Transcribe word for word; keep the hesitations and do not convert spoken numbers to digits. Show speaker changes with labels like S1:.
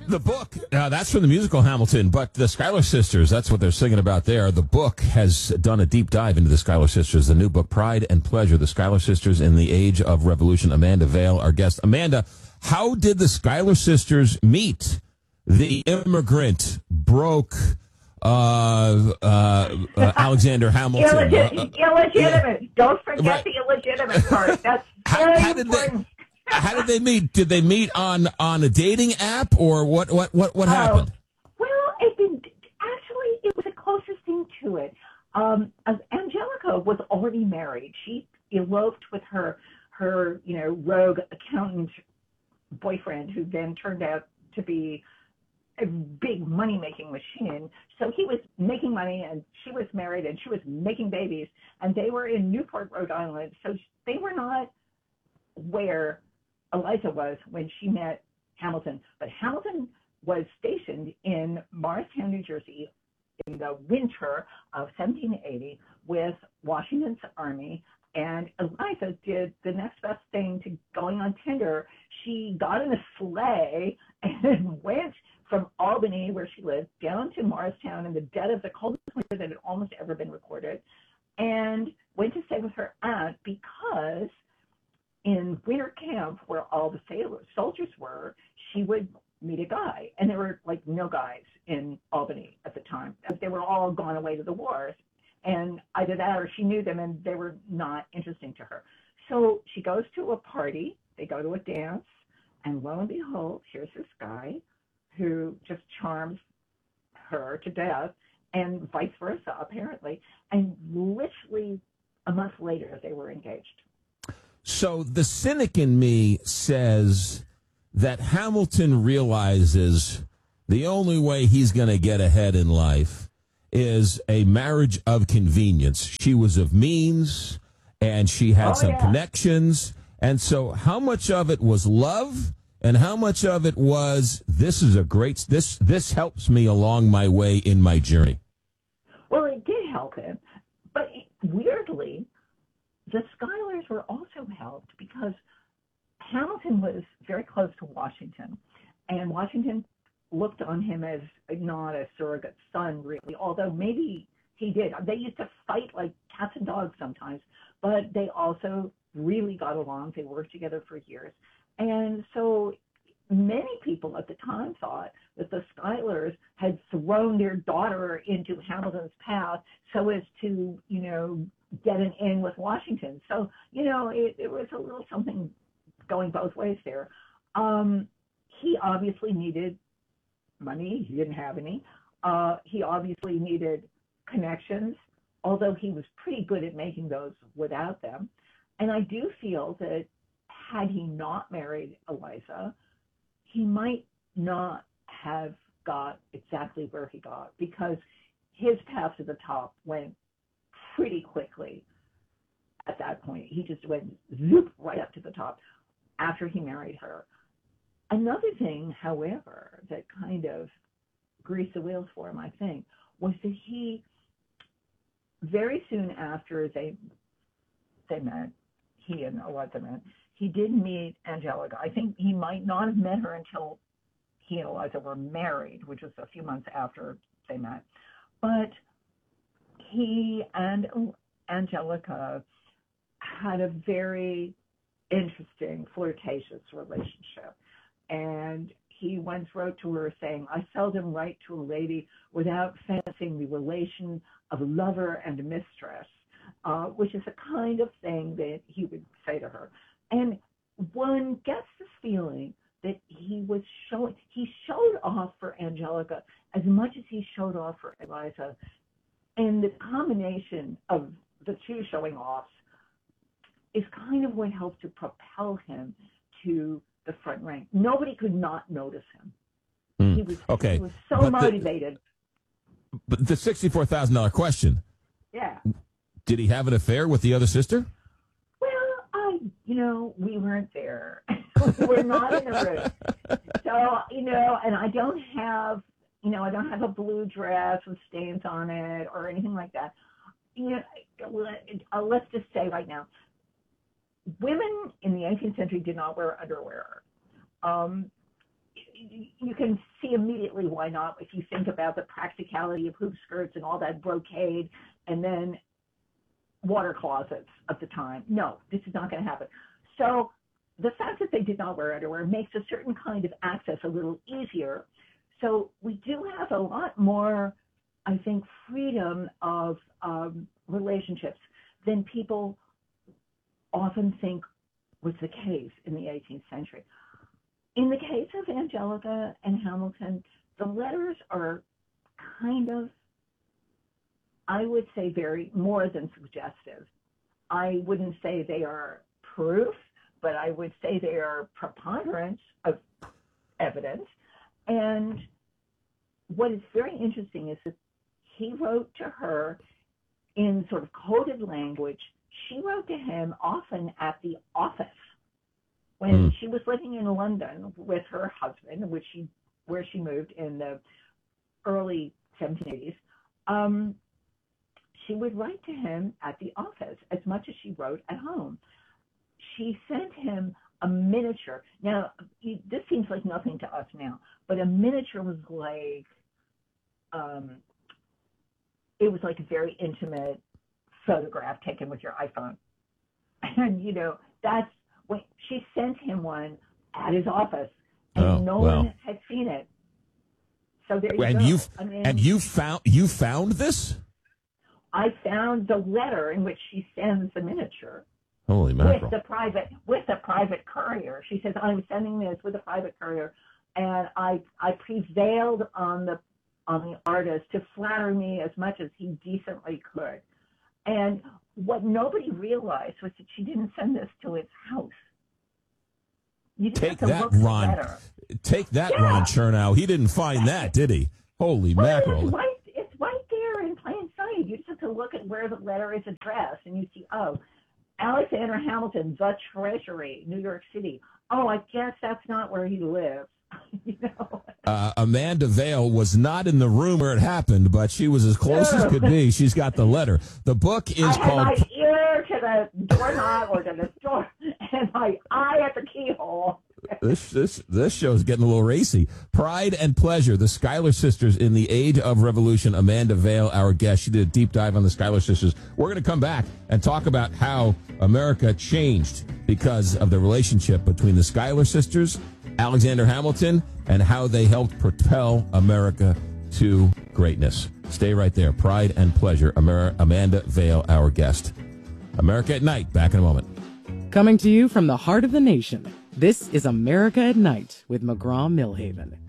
S1: The book, uh, that's from the musical Hamilton, but the Schuyler Sisters, that's what they're singing about there. The book has done a deep dive into the Schuyler Sisters, the new book, Pride and Pleasure, the Schuyler Sisters in the Age of Revolution. Amanda Vale, our guest. Amanda, how did the Schuyler Sisters meet the immigrant, broke uh, uh, uh, Alexander Hamilton?
S2: Illegit-
S1: uh,
S2: illegitimate. Yeah. Don't forget
S1: right.
S2: the illegitimate part. That's
S1: how,
S2: very
S1: how did
S2: important.
S1: They, how did they meet? Did they meet on, on a dating app, or what? What? What? What happened?
S2: Oh, well, it did, actually, it was the closest thing to it. Um, as Angelica was already married. She eloped with her her you know rogue accountant boyfriend, who then turned out to be a big money-making machine. So he was making money, and she was married, and she was making babies, and they were in Newport, Rhode Island. So they were not where Eliza was when she met Hamilton. But Hamilton was stationed in Morristown, New Jersey in the winter of seventeen eighty with Washington's army. And Eliza did the next best thing to going on Tinder. She got in a sleigh and went from Albany, where she lived, down to Morristown in the dead of the coldest winter that had almost ever been recorded, and went to stay with her aunt because in winter camp, where all the sailors, soldiers were, she would meet a guy. And there were like no guys in Albany at the time. They were all gone away to the wars. And either that or she knew them and they were not interesting to her. So she goes to a party, they go to a dance, and lo and behold, here's this guy who just charms her to death, and vice versa, apparently. And literally a month later, they were engaged.
S1: So the cynic in me says that Hamilton realizes the only way he's going to get ahead in life is a marriage of convenience. She was of means, and she had
S2: oh,
S1: some
S2: yeah.
S1: connections. And so how much of it was love, and how much of it was, this is a great, this this helps me along my way in my journey?
S2: Well, it did help him. But weirdly, the Schuylers were also helped because Hamilton was very close to Washington, and Washington looked on him as not a surrogate son, really, although maybe he did. They used to fight like cats and dogs sometimes, but they also really got along. They worked together for years. And so many people at the time thought that the Schuylers had thrown their daughter into Hamilton's path so as to, you know, get an in with Washington. So, you know, it, it was a little something going both ways there. Um, he obviously needed money. He didn't have any. Uh, he obviously needed connections, although he was pretty good at making those without them. And I do feel that had he not married Eliza, he might not have got exactly where he got, because his path to the top went pretty quickly at that point. He just went zoop right up to the top after he married her. Another thing, however, that kind of greased the wheels for him, I think, was that he, very soon after they they met, he and Eliza met, he did meet Angelica. I think he might not have met her until he and Eliza were married, which was a few months after they met. But he and Angelica had a very interesting, flirtatious relationship. And he once wrote to her saying, "I seldom write to a lady without fancying the relation of lover and mistress," uh, which is a kind of thing that he would say to her. And one gets this feeling that he was showing, he showed off for Angelica as much as he showed off for Eliza. And the combination of the two showing offs is kind of what helped to propel him to the front rank. Nobody could not notice him.
S1: Mm.
S2: He was,
S1: okay.
S2: he was so
S1: but
S2: motivated.
S1: The, but the sixty-four thousand dollars question.
S2: Yeah.
S1: Did he have an affair with the other sister?
S2: Well, I, you know, we weren't there. We're not in the room. So, you know, and I don't have, you know, I don't have a blue dress with stains on it or anything like that. You know, let's just say right now, women in the eighteenth century did not wear underwear. Um, you can see immediately why not if you think about the practicality of hoop skirts and all that brocade and then water closets of the time. No, this is not going to happen. So the fact that they did not wear underwear makes a certain kind of access a little easier. So we do have a lot more, I think, freedom of um, relationships than people often think was the case in the eighteenth century. In the case of Angelica and Hamilton, the letters are kind of, I would say, very more than suggestive. I wouldn't say they are proof, but I would say they are preponderance of evidence. And what is very interesting is that he wrote to her in sort of coded language. She wrote to him often at the office. When mm. she was living in London with her husband, which she, where she moved in the early seventeen eighties, um, she would write to him at the office as much as she wrote at home. She sent him a miniature. Now, this seems like nothing to us now, but a miniature was like, um, it was like a very intimate photograph taken with your iPhone. And, you know, that's when she sent him one at his office, and
S1: oh,
S2: no
S1: well.
S2: one had seen it. So there you
S1: and
S2: go.
S1: You,
S2: I mean,
S1: and you found you found this?
S2: I found the letter in which she sends the miniature.
S1: Holy mackerel.
S2: With the private, with the private courier. She says, I'm sending this with a private courier, and I I prevailed on the on the artist to flatter me as much as he decently could. And what nobody realized was that she didn't send this to his house. You just
S1: Take
S2: have to
S1: that,
S2: look
S1: Ron.
S2: better.
S1: Take that,
S2: Yeah.
S1: Ron Chernow. He didn't find that, did he? Holy
S2: Well,
S1: mackerel.
S2: It's right, it's right there in plain sight. You just have to look at where the letter is addressed, and you see, oh, Alexander Hamilton, the Treasury, New York City. Oh, I guess that's not where he lives. you know?
S1: Uh, Amanda Vale was not in the room where it happened, but she was as close as could be. She's got the letter. The book is
S2: I had
S1: called...
S2: my ear to the doorknob or to the door, and my eye at the keyhole.
S1: This this this show's getting a little racy. Pride and Pleasure, the Schuyler Sisters in the Age of Revolution. Amanda Vale, our guest. She did a deep dive on the Schuyler Sisters. We're going to come back and talk about how America changed because of the relationship between the Schuyler Sisters, Alexander Hamilton, and how they helped propel America to greatness. Stay right there. Pride and Pleasure. Amer- Amanda Vale, our guest. America at Night. Back in a moment.
S3: Coming to you from the heart of the nation, this is America at Night with McGraw-Milhaven.